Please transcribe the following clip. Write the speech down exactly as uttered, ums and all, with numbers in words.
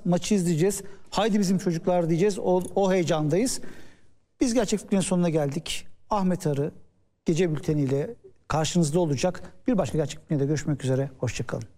maçı izleyeceğiz. Haydi bizim çocuklar diyeceğiz. O, o heyecandayız. Biz Gerçek Futbol'un sonuna geldik. Ahmet Arı gece bülteniyle karşınızda olacak. Bir başka Gerçek Futbol'da görüşmek üzere. Hoşça kalın.